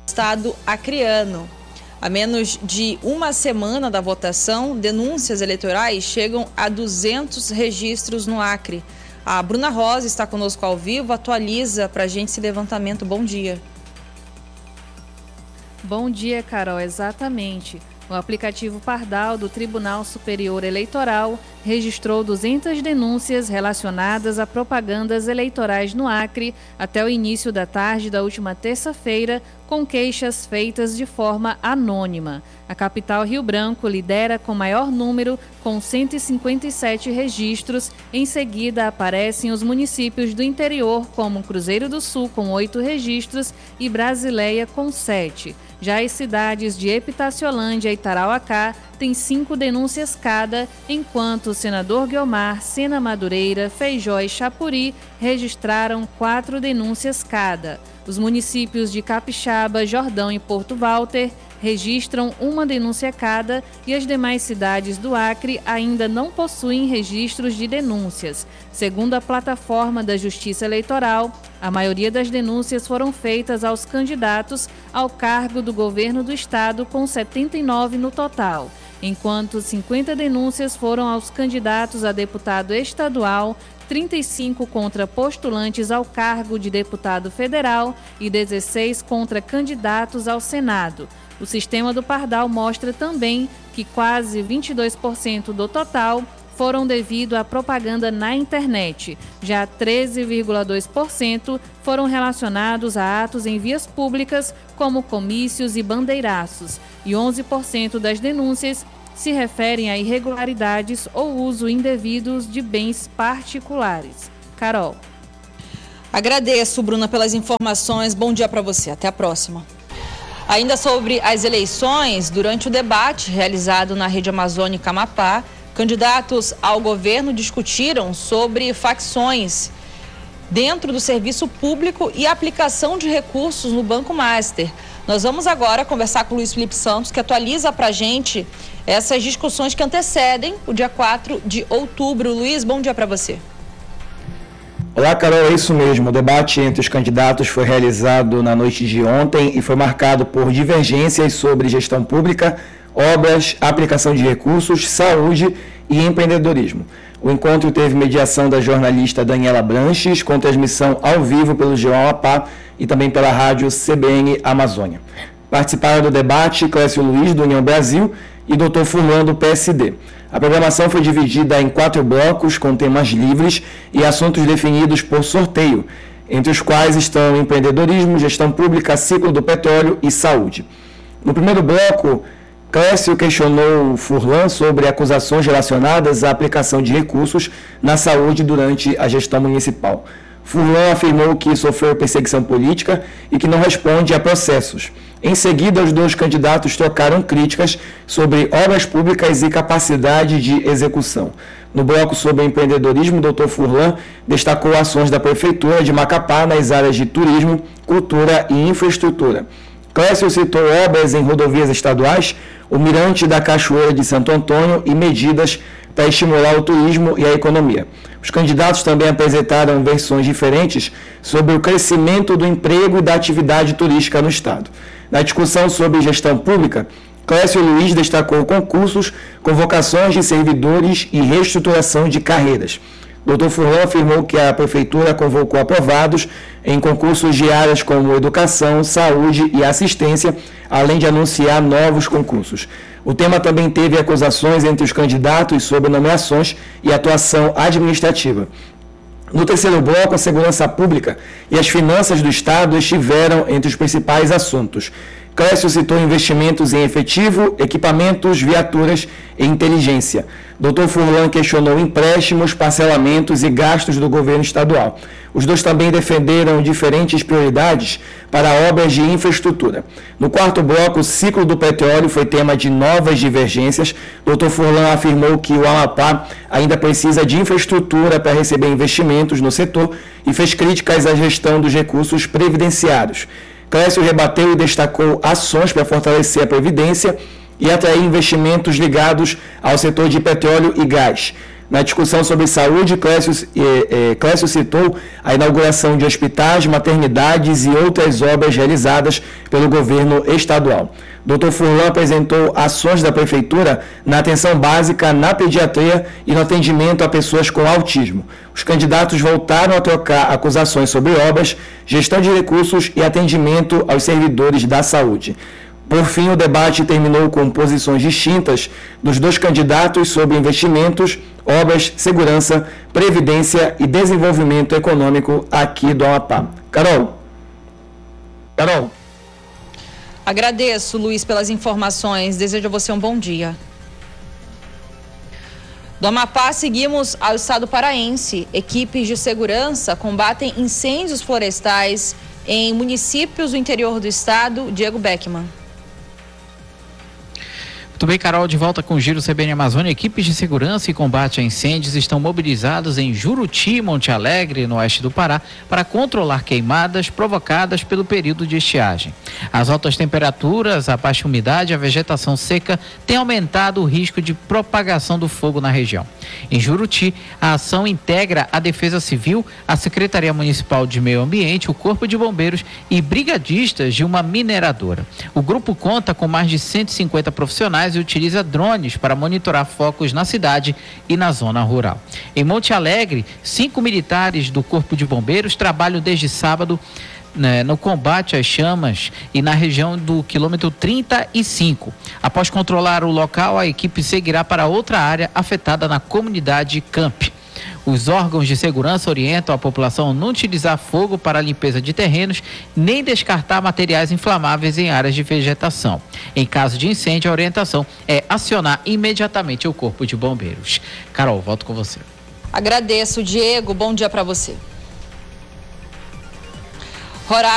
estado acreano. A menos de uma semana da votação, denúncias eleitorais chegam a 200 registros no Acre. A Bruna Rosa está conosco ao vivo, atualiza para a gente esse levantamento. Bom dia. Bom dia, Carol. Exatamente. O aplicativo Pardal do Tribunal Superior Eleitoral registrou 200 denúncias relacionadas a propagandas eleitorais no Acre até o início da tarde da última terça-feira, com queixas feitas de forma anônima. A capital Rio Branco lidera com maior número, com 157 registros. Em seguida, aparecem os municípios do interior, como Cruzeiro do Sul, com 8 registros, e Brasileia, com 7. Já as cidades de Epitaciolândia e Tarauacá têm 5 denúncias cada, enquanto Senador Guiomar, Sena Madureira, Feijó e Chapuri registraram 4 denúncias cada. Os municípios de Capixaba, Jordão e Porto Walter registram 1 denúncia cada e as demais cidades do Acre ainda não possuem registros de denúncias. Segundo a plataforma da Justiça Eleitoral, a maioria das denúncias foram feitas aos candidatos ao cargo do governo do estado, com 79 no total, enquanto 50 denúncias foram aos candidatos a deputado estadual, 35 contra postulantes ao cargo de deputado federal e 16 contra candidatos ao Senado. O sistema do Pardal mostra também que quase 22% do total foram devido à propaganda na internet. Já 13,2% foram relacionados a atos em vias públicas, como comícios e bandeiraços, e 11% das denúncias se referem a irregularidades ou uso indevidos de bens particulares. Carol. Agradeço, Bruna, pelas informações. Bom dia para você. Até a próxima. Ainda sobre as eleições, durante o debate realizado na Rede Amazônica Amapá, candidatos ao governo discutiram sobre facções dentro do serviço público e aplicação de recursos no Banco Master. Nós vamos agora conversar com o Luiz Felipe Santos, que atualiza para a gente essas discussões que antecedem o dia 4 de outubro. Luiz, bom dia para você. Olá, Carol, é isso mesmo. O debate entre os candidatos foi realizado na noite de ontem e foi marcado por divergências sobre gestão pública, obras, aplicação de recursos, saúde e empreendedorismo. O encontro teve mediação da jornalista Daniela Branches, com transmissão ao vivo pelo G1 Amapá e também pela rádio CBN Amazônia. Participaram do debate Clécio Luiz, do União Brasil, e Dr. Furlan, do PSD. A programação foi dividida em 4 blocos com temas livres e assuntos definidos por sorteio, entre os quais estão empreendedorismo, gestão pública, ciclo do petróleo e saúde. No primeiro bloco, Clécio questionou Furlan sobre acusações relacionadas à aplicação de recursos na saúde durante a gestão municipal. Furlan afirmou que sofreu perseguição política e que não responde a processos. Em seguida, os 2 candidatos trocaram críticas sobre obras públicas e capacidade de execução. No bloco sobre empreendedorismo, o Dr. Furlan destacou ações da Prefeitura de Macapá nas áreas de turismo, cultura e infraestrutura. Clécio citou obras em rodovias estaduais, o Mirante da Cachoeira de Santo Antônio e medidas para estimular o turismo e a economia. Os candidatos também apresentaram versões diferentes sobre o crescimento do emprego e da atividade turística no estado. Na discussão sobre gestão pública, Clécio Luiz destacou concursos, convocações de servidores e reestruturação de carreiras. Dr. Furlan afirmou que a Prefeitura convocou aprovados em concursos de áreas como educação, saúde e assistência, além de anunciar novos concursos. O tema também teve acusações entre os candidatos sobre nomeações e atuação administrativa. No terceiro bloco, a segurança pública e as finanças do Estado estiveram entre os principais assuntos. Clécio citou investimentos em efetivo, equipamentos, viaturas e inteligência. Dr. Furlan questionou empréstimos, parcelamentos e gastos do governo estadual. Os 2 também defenderam diferentes prioridades para obras de infraestrutura. No quarto bloco, o ciclo do petróleo foi tema de novas divergências. Dr. Furlan afirmou que o Amapá ainda precisa de infraestrutura para receber investimentos no setor e fez críticas à gestão dos recursos previdenciários. Clécio rebateu e destacou ações para fortalecer a Previdência e atrair investimentos ligados ao setor de petróleo e gás. Na discussão sobre saúde, Clécio citou a inauguração de hospitais, maternidades e outras obras realizadas pelo governo estadual. Dr. Furlan apresentou ações da Prefeitura na atenção básica, na pediatria e no atendimento a pessoas com autismo. Os candidatos voltaram a trocar acusações sobre obras, gestão de recursos e atendimento aos servidores da saúde. Por fim, o debate terminou com posições distintas dos dois candidatos sobre investimentos, obras, segurança, previdência e desenvolvimento econômico aqui do Amapá. Carol. Agradeço, Luiz, pelas informações. Desejo a você um bom dia. Do Amapá, seguimos ao estado paraense. Equipes de segurança combatem incêndios florestais em municípios do interior do estado. Diego Beckman. Muito bem, Carol, de volta com o Giro CBN Amazônia. Equipes de segurança e combate a incêndios estão mobilizados em Juruti, Monte Alegre, no oeste do Pará, para controlar queimadas provocadas pelo período de estiagem. As altas temperaturas, a baixa umidade e a vegetação seca têm aumentado o risco de propagação do fogo na região. Em Juruti, a ação integra a Defesa Civil, a Secretaria Municipal de Meio Ambiente, o Corpo de Bombeiros e brigadistas de uma mineradora. O grupo conta com mais de 150 profissionais e utiliza drones para monitorar focos na cidade e na zona rural. Em Monte Alegre, 5 militares do Corpo de Bombeiros trabalham desde sábado no combate às chamas e na região do quilômetro 35. Após controlar o local, a equipe seguirá para outra área afetada na comunidade Camp. Os órgãos de segurança orientam a população a não utilizar fogo para a limpeza de terrenos, nem descartar materiais inflamáveis em áreas de vegetação. Em caso de incêndio, a orientação é acionar imediatamente o Corpo de Bombeiros. Carol, volto com você. Agradeço, Diego. Bom dia para você.